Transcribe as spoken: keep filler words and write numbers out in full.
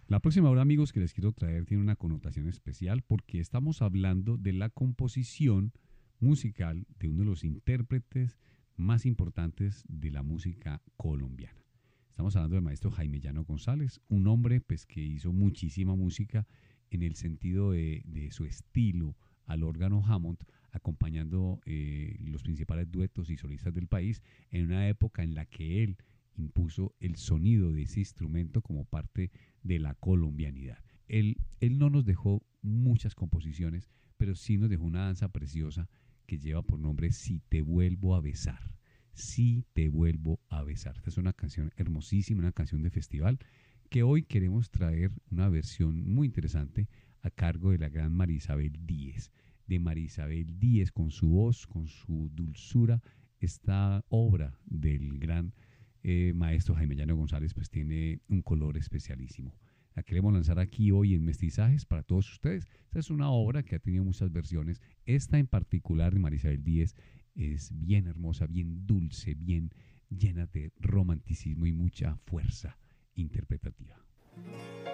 La próxima obra, amigos, que les quiero traer tiene una connotación especial porque estamos hablando de la composición musical de uno de los intérpretes más importantes de la música colombiana. Estamos hablando del maestro Jaime Llano González, un hombre pues, que hizo muchísima música en el sentido de, de su estilo al órgano Hammond, acompañando eh, los principales duetos y solistas del país en una época en la que él impuso el sonido de ese instrumento como parte de la colombianidad. Él, él no nos dejó muchas composiciones, pero sí nos dejó una danza preciosa que lleva por nombre Si te vuelvo a besar. Si te vuelvo a besar. Esta es una canción hermosísima, una canción de festival que hoy queremos traer una versión muy interesante a cargo de la gran Marisabel Díez. De Marisabel Díez con su voz, con su dulzura, esta obra del gran eh, maestro Jaime Llano González pues tiene un color especialísimo. La queremos lanzar aquí hoy en Mestizajes para todos ustedes. Esta es una obra que ha tenido muchas versiones. Esta en particular de Marisabel Díez es bien hermosa, bien dulce, bien llena de romanticismo y mucha fuerza interpretativa.